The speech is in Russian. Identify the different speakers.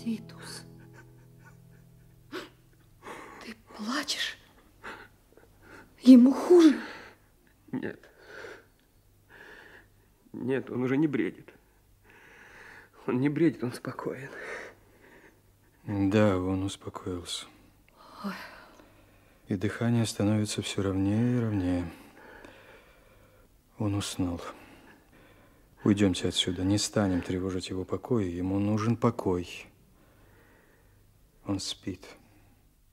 Speaker 1: Витус, ты плачешь? Ему хуже?
Speaker 2: Нет. Нет, он уже не бредит. Он не бредит, он спокоен.
Speaker 3: Да, он успокоился.
Speaker 1: Ой.
Speaker 3: И дыхание становится все ровнее и ровнее. Он уснул. Уйдемте отсюда, не станем тревожить его покой. Ему нужен покой. Он спит.